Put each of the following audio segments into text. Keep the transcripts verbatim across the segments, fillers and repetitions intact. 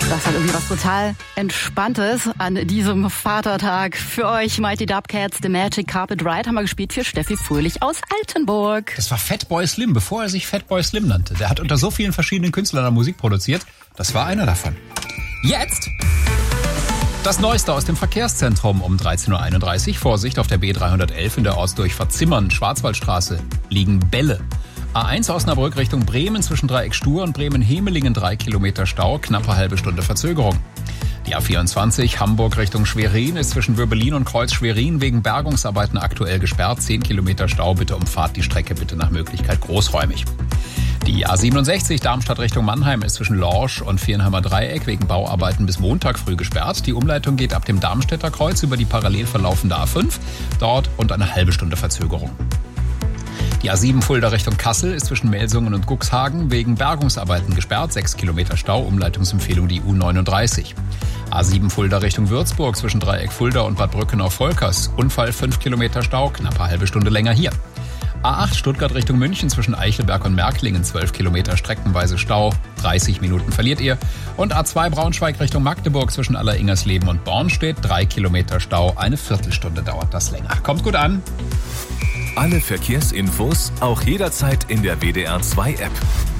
Das hat irgendwie was total Entspanntes an diesem Vatertag. Für euch Mighty Dubcats, The Magic Carpet Ride haben wir gespielt für Steffi Fröhlich aus Altenburg. Das war Fatboy Slim, bevor er sich Fatboy Slim nannte. Der hat unter so vielen verschiedenen Künstlern Musik produziert. Das war einer davon. Jetzt das Neueste aus dem Verkehrszentrum um dreizehn Uhr einunddreißig. Vorsicht, auf der B dreihundertelf in der Ortsdurchfahrt Zimmern, Schwarzwaldstraße, liegen Bälle. A eins Osnabrück Richtung Bremen zwischen Dreieck Stur und Bremen-Hemelingen drei Kilometer Stau, knappe halbe Stunde Verzögerung. Die A vierundzwanzig Hamburg Richtung Schwerin ist zwischen Würbelin und Kreuz Schwerin wegen Bergungsarbeiten aktuell gesperrt. zehn Kilometer Stau, bitte umfahrt die Strecke bitte nach Möglichkeit großräumig. Die A siebenundsechzig Darmstadt Richtung Mannheim ist zwischen Lorsch und Viernheimer Dreieck wegen Bauarbeiten bis Montag früh gesperrt. Die Umleitung geht ab dem Darmstädter Kreuz über die parallel verlaufende A fünf, dort und eine halbe Stunde Verzögerung. Die A sieben Fulda Richtung Kassel ist zwischen Melsungen und Cuxhagen wegen Bergungsarbeiten gesperrt. sechs Kilometer Stau, Umleitungsempfehlung die U neununddreißig. A sieben Fulda Richtung Würzburg zwischen Dreieck Fulda und Bad Brückenau-Volkers. Unfall fünf Kilometer Stau, knappe halbe Stunde länger hier. A acht Stuttgart Richtung München zwischen Eichelberg und Märklingen. zwölf Kilometer streckenweise Stau, dreißig Minuten verliert ihr. Und A zwei Braunschweig Richtung Magdeburg zwischen Alleringersleben und Bornstedt. drei Kilometer Stau, eine Viertelstunde dauert das länger. Kommt gut an. Alle Verkehrsinfos auch jederzeit in der W D R zwei App.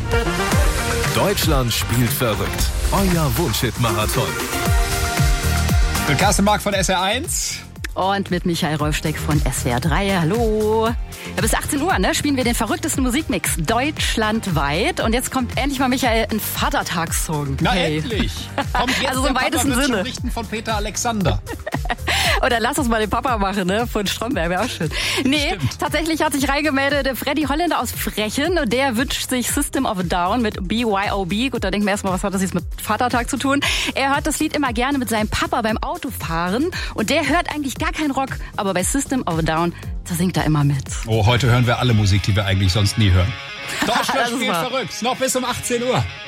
Deutschland spielt verrückt. Euer Wunschhit-Marathon. Mit Carsten Mark von S R eins. Und mit Michael Rolfsteck von S W R drei. Hallo. Ja, bis achtzehn Uhr ne, spielen wir den verrücktesten Musikmix deutschlandweit. Und jetzt kommt endlich mal, Michael, ein Vatertagssong. Na hey. endlich. Kommt jetzt also so im der weitesten Papa Sinne. Berichten von Peter Alexander. Oder lass uns mal den Papa machen, ne? Von Stromberg, wäre auch schön. Nee, Stimmt. Tatsächlich hat sich reingemeldet der Freddy Holländer aus Frechen. Und der wünscht sich System of a Down mit B Y O B. Gut, da denken wir erstmal, was hat das jetzt mit Vatertag zu tun? Er hört das Lied immer gerne mit seinem Papa beim Autofahren. Und der hört eigentlich gar keinen Rock. Aber bei System of a Down, da singt er immer mit. Oh, heute hören wir alle Musik, die wir eigentlich sonst nie hören. Deutschland spielt verrückt. Noch bis um achtzehn Uhr.